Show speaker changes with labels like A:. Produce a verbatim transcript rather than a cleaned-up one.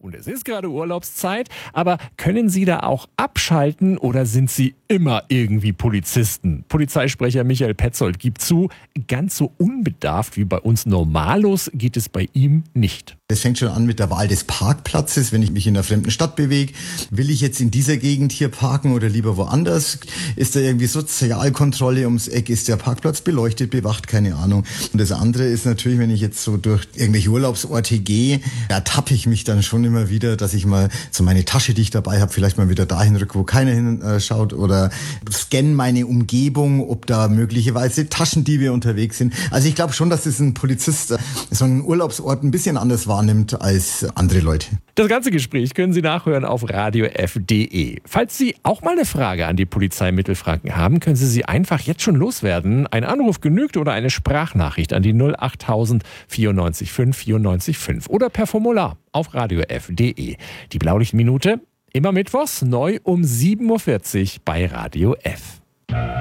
A: Und es ist gerade Urlaubszeit, aber können Sie da auch abschalten oder sind Sie immer irgendwie Polizisten? Polizeisprecher Michael Petzold gibt zu, ganz so unbedarft wie bei uns Normalos geht es bei ihm nicht.
B: Es fängt schon an mit der Wahl des Parkplatzes. Wenn ich mich in einer fremden Stadt bewege, will ich jetzt in dieser Gegend hier parken oder lieber woanders? Ist da irgendwie Sozialkontrolle ums Eck? Ist der Parkplatz beleuchtet, bewacht? Keine Ahnung. Und das andere ist natürlich, wenn ich jetzt so durch irgendwelche Urlaubsorte gehe, da tappe ich mich dann schon immer wieder, dass ich mal so meine Tasche, die ich dabei habe, vielleicht mal wieder dahin rücke, wo keiner hinschaut, oder scanne meine Umgebung, ob da möglicherweise Taschendiebe unterwegs sind. Also ich glaube schon, dass das ein Polizist so einen Urlaubsort ein bisschen anders wahrnimmt als andere Leute.
A: Das ganze Gespräch können Sie nachhören auf radio f punkt d e. Falls Sie auch mal eine Frage an die Polizei Mittelfranken haben, können Sie sie einfach jetzt schon loswerden. Ein Anruf genügt oder eine Sprachnachricht an die null achttausend vierundneunzig fünf vierundneunzig fünf oder per Formular auf radio f punkt d e. Die Blaulichtminute immer mittwochs neu um sieben Uhr vierzig bei Radio F.